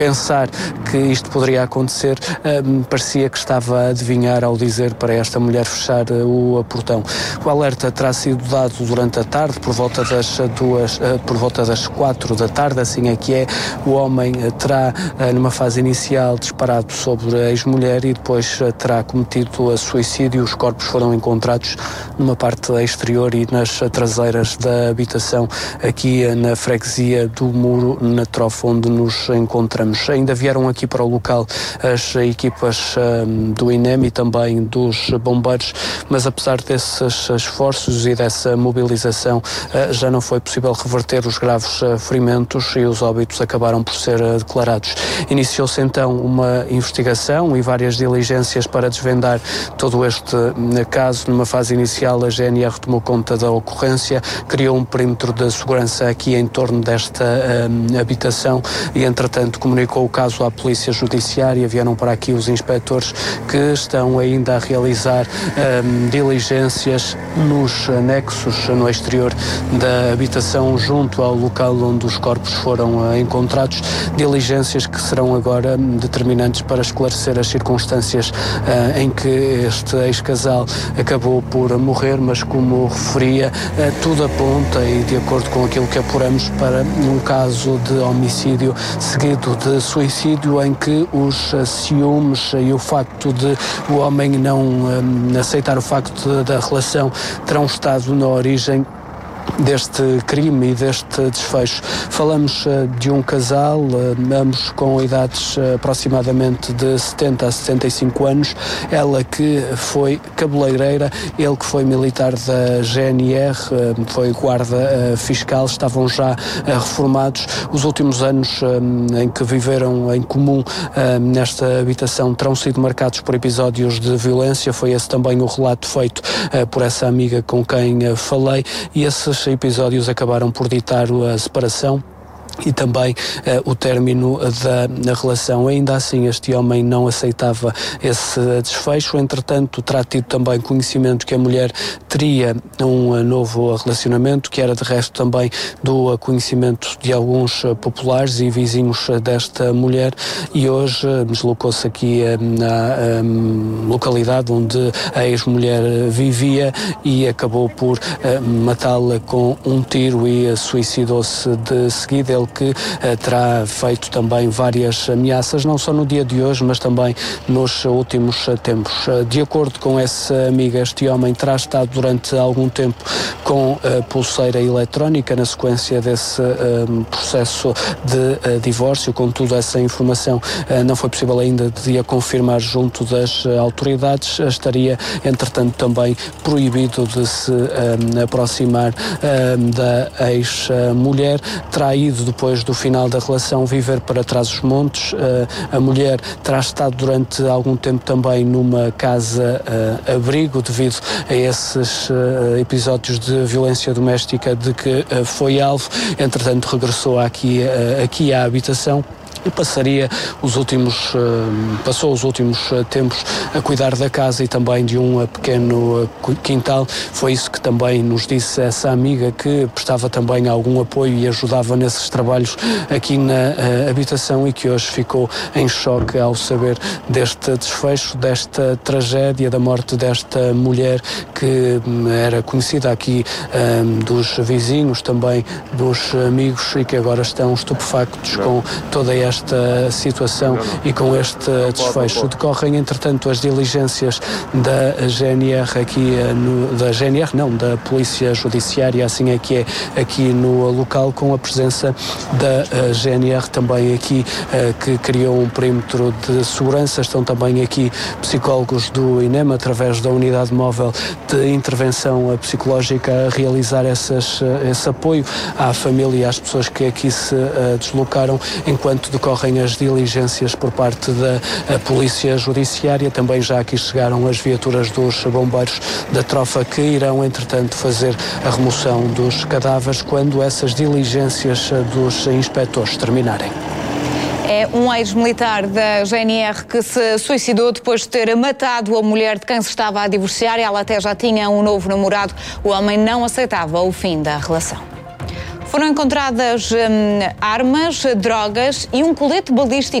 pensar que isto poderia acontecer, parecia que estava a adivinhar ao dizer para esta mulher fechar o portão. O alerta terá sido dado durante a tarde, por volta das 4 da tarde, assim é que é. O homem terá, numa fase inicial, disparado sobre a ex-mulher e depois terá cometido suicídio. Os corpos foram encontrados numa parte exterior e nas traseiras da habitação, aqui na freguesia do Muro, na Trofa, onde nos encontramos. Ainda vieram aqui para o local as equipas do INEM e também dos bombeiros, mas apesar desses esforços e dessa mobilização, já não foi possível reverter os graves ferimentos e os óbitos acabaram por ser declarados. Iniciou-se então uma investigação e várias diligências para desvendar todo este caso. Numa fase inicial, a GNR tomou conta da ocorrência, criou um perímetro de segurança aqui em torno desta habitação e, entretanto, comunicou o caso à Polícia Judiciária. Vieram para aqui os inspectores que estão ainda a realizar diligências nos anexos no exterior da habitação, junto ao local onde os corpos foram encontrados. Diligências que serão agora determinantes para esclarecer as circunstâncias em que este ex-casal acabou por morrer, mas como referia, tudo aponta, e de acordo com aquilo que apuramos, para um caso de homicídio seguido de suicídio, em que os ciúmes e o facto de o homem não aceitar o facto da relação terão estado na origem deste crime e deste desfecho. Falamos de um casal, ambos com idades aproximadamente de 70 a 65 anos, ela que foi cabeleireira, ele que foi militar da GNR, foi guarda fiscal, estavam já reformados. Os últimos anos em que viveram em comum nesta habitação terão sido marcados por episódios de violência. Foi esse também o relato feito por essa amiga com quem falei, e esses episódios acabaram por ditar a separação e também o término da relação. Ainda assim, este homem não aceitava esse desfecho. Entretanto, terá tido também conhecimento que a mulher teria um novo relacionamento, que era de resto também do conhecimento de alguns populares e vizinhos desta mulher, e hoje deslocou-se aqui na localidade onde a ex-mulher vivia e acabou por matá-la com um tiro e suicidou-se de seguida. Ele que terá feito também várias ameaças, não só no dia de hoje, mas também nos últimos tempos. De acordo com essa amiga, este homem terá estado durante algum tempo com pulseira eletrónica na sequência desse processo de divórcio. Contudo, essa informação não foi possível ainda de a confirmar junto das autoridades. Estaria, entretanto, também proibido de se aproximar da ex-mulher. Terá ido, depois do final da relação, viver para Trás-os-Montes. A mulher terá estado durante algum tempo também numa casa-abrigo devido a esses episódios de violência doméstica de que foi alvo. Entretanto, regressou aqui à habitação e passou os últimos tempos a cuidar da casa e também de um pequeno quintal. Foi isso que também nos disse essa amiga, que prestava também algum apoio e ajudava nesses trabalhos aqui na habitação, e que hoje ficou em choque ao saber deste desfecho, desta tragédia, da morte desta mulher que era conhecida aqui dos vizinhos, também dos amigos, e que agora estão estupefactos com toda esta situação e com este desfecho. Decorrem, entretanto, as diligências da GNR da Polícia Judiciária, assim é que é aqui no local, com a presença da GNR também aqui, que criou um perímetro de segurança. Estão também aqui psicólogos do INEM, através da Unidade Móvel de Intervenção Psicológica, a realizar esse apoio à família e às pessoas que aqui se deslocaram, enquanto decorrem as diligências por parte da Polícia Judiciária. Também já aqui chegaram as viaturas dos bombeiros da Trofa, que irão, entretanto, fazer a remoção dos cadáveres quando essas diligências dos inspectores terminarem. É um ex-militar da GNR que se suicidou depois de ter matado a mulher de quem se estava a divorciar. Ela até já tinha um novo namorado. O homem não aceitava o fim da relação. Foram encontradas armas, drogas e um colete balístico